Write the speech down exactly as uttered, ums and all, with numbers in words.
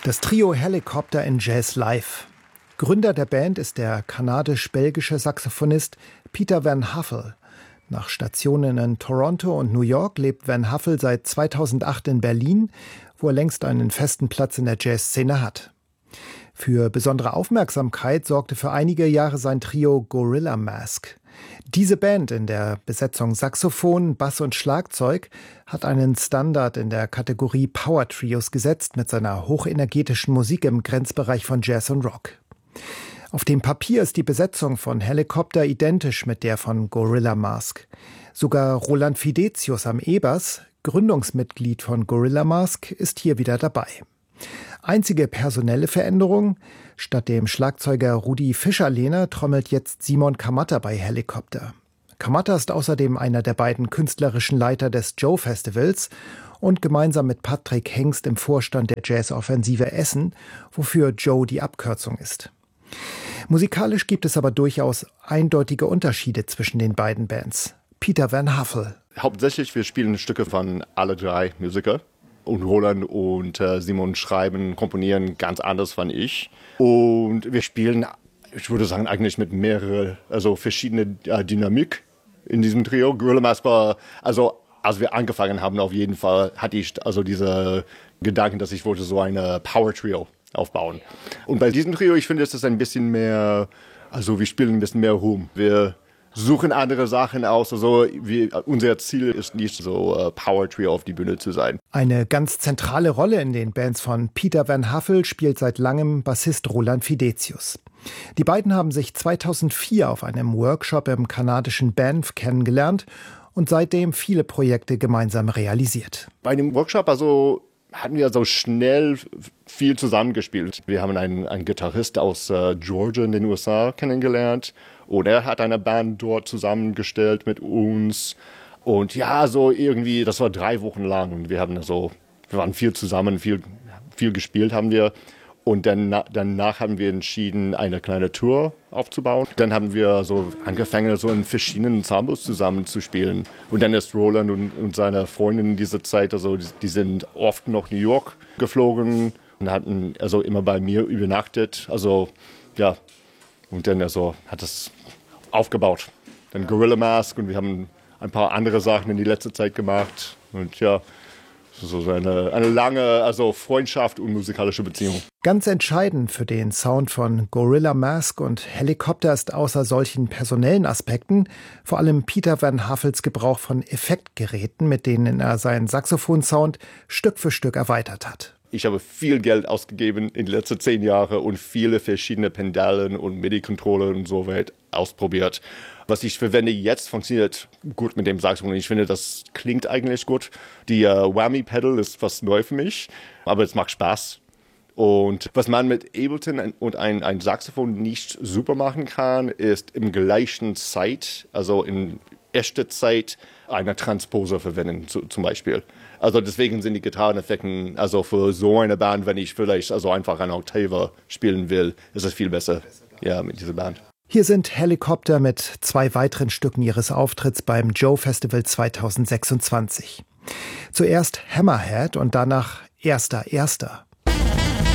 Das Trio Helicopter in Jazz Live. Gründer der Band ist der kanadisch-belgische Saxophonist Peter Van Huffel. Nach Stationen in Toronto und New York lebt Van Huffel seit zweitausendacht in Berlin, wo er längst einen festen Platz in der Jazzszene hat. Für besondere Aufmerksamkeit sorgte für einige Jahre sein Trio Gorilla Mask. Diese Band in der Besetzung Saxophon, Bass und Schlagzeug hat einen Standard in der Kategorie Power Trios gesetzt mit seiner hochenergetischen Musik im Grenzbereich von Jazz und Rock. Auf dem Papier ist die Besetzung von Helicopter identisch mit der von Gorilla Mask. Sogar Roland Fidetius am E-Bass, Gründungsmitglied von Gorilla Mask, ist hier wieder dabei. Einzige personelle Veränderung: Statt dem Schlagzeuger Rudi Fischerlehner trommelt jetzt Simon Kamatta bei Helicopter. Kamatta ist außerdem einer der beiden künstlerischen Leiter des Joe Festivals und gemeinsam mit Patrick Hengst im Vorstand der Jazzoffensive Essen, wofür Joe die Abkürzung ist. Musikalisch gibt es aber durchaus eindeutige Unterschiede zwischen den beiden Bands. Peter Van Huffel. Hauptsächlich, wir spielen Stücke von alle drei Musiker. Und Roland und äh, Simon schreiben, komponieren ganz anders von ich. Und wir spielen, ich würde sagen, eigentlich mit mehreren, also verschiedene äh, Dynamik in diesem Trio. Gorilla Mask war, also als wir angefangen haben, auf jeden Fall hatte ich also diese Gedanken, dass ich wollte so eine Power Trio aufbauen. Und bei diesem Trio, ich finde, es ist ein bisschen mehr, also wir spielen ein bisschen mehr rum. Wir suchen andere Sachen aus. Also wir, unser Ziel ist nicht so uh, Power Trio auf die Bühne zu sein. Eine ganz zentrale Rolle in den Bands von Peter Van Huffel spielt seit langem Bassist Roland Fidetius. Die beiden haben sich zweitausendvier auf einem Workshop im kanadischen Banff kennengelernt und seitdem viele Projekte gemeinsam realisiert. Bei dem Workshop also hatten wir so schnell viel zusammengespielt. Wir haben einen, einen Gitarrist aus äh, Georgia in den U S A kennengelernt. Und er hat eine Band dort zusammengestellt mit uns. Und ja, so irgendwie, das war drei Wochen lang. Und wir haben so, wir waren viel zusammen, viel, viel gespielt haben wir. Und dann, danach haben wir entschieden, eine kleine Tour aufzubauen. Dann haben wir so angefangen, so in verschiedenen Ensembles zusammenzuspielen. Und dann ist Roland und, und seine Freundin in dieser Zeit, also die, die sind oft nach New York geflogen und hatten also immer bei mir übernachtet. Also ja, und dann also hat es aufgebaut. Dann Gorilla Mask und wir haben ein paar andere Sachen in die letzte Zeit gemacht. Und ja, so eine, eine lange also Freundschaft und musikalische Beziehung. Ganz entscheidend für den Sound von Gorilla Mask und Helicopter ist außer solchen personellen Aspekten vor allem Peter Van Huffels Gebrauch von Effektgeräten, mit denen er seinen Saxophon-Sound Stück für Stück erweitert hat. Ich habe viel Geld ausgegeben in den letzten zehn Jahren und viele verschiedene Pendalen und MIDI-Controller und so weiter ausprobiert. Was ich verwende jetzt, funktioniert gut mit dem Saxophon. Ich finde, das klingt eigentlich gut. Die uh, Whammy-Pedal ist was neu für mich, aber es macht Spaß. Und was man mit Ableton und ein, ein Saxophon nicht super machen kann, ist im gleichen Zeit, also in echter Zeit, eine Transposer verwenden zu, zum Beispiel. Also deswegen sind die Gitarreneffekte, also für so eine Band, wenn ich vielleicht also einfach eine Oktave spielen will, ist es viel besser, ja, mit dieser Band. Hier sind Helicopter mit zwei weiteren Stücken ihres Auftritts beim Joe Festival zweitausendsechsundzwanzig. Zuerst Hammerhead und danach Erster Erster.